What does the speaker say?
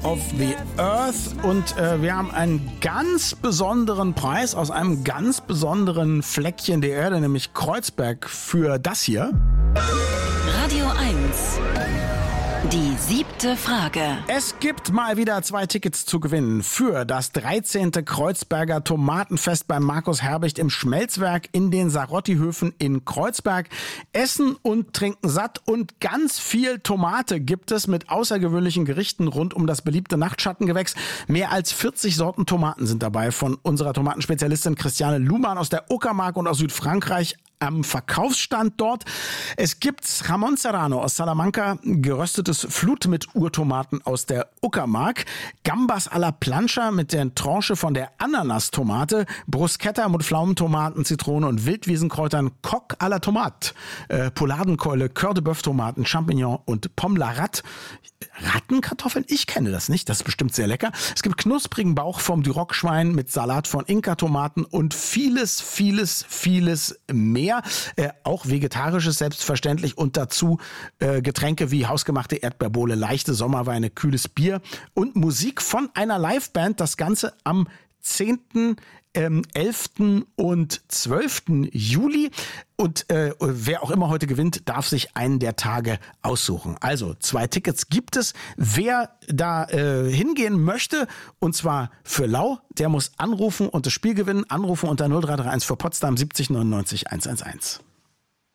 of the Earth und wir haben einen ganz besonderen Preis aus einem ganz besonderen Fleckchen der Erde, nämlich Kreuzberg, für das hier. Radio 1. Die 7. Frage. Es gibt mal wieder 2 Tickets zu gewinnen für das 13. Kreuzberger Tomatenfest beim Markus Herbicht im Schmelzwerk in den Sarotti-Höfen in Kreuzberg. Essen und trinken satt und ganz viel Tomate gibt es mit außergewöhnlichen Gerichten rund um das beliebte Nachtschattengewächs. Mehr als 40 Sorten Tomaten sind dabei von unserer Tomatenspezialistin Christiane Luhmann aus der Uckermark und aus Südfrankreich am Verkaufsstand dort. Es gibt Jamón Serrano aus Salamanca, geröstetes Flut mit Urtomaten aus der Uckermark, Gambas à la Plancha mit der Tranche von der Ananastomate, Bruschetta mit Pflaumentomaten, Zitrone und Wildwiesenkräutern, Coq à la Tomate, Poulardenkeule, Cœur de Bœuf Tomaten, Champignon und Pomme la Rat. Rattenkartoffeln? Ich kenne das nicht. Das ist bestimmt sehr lecker. Es gibt knusprigen Bauch vom Duroc-Schwein mit Salat von Inka-Tomaten und vieles, vieles, vieles mehr. Auch vegetarisches selbstverständlich und dazu Getränke wie hausgemachte Erdbeerbohle, leichte Sommerweine, kühles Bier und Musik von einer Liveband. Das Ganze am 10., 11. und 12. Juli. Und wer auch immer heute gewinnt, darf sich einen der Tage aussuchen. Also 2 Tickets gibt es. Wer da hingehen möchte, und zwar für Lau, der muss anrufen und das Spiel gewinnen. Anrufen unter 0331 für Potsdam 70 99 111.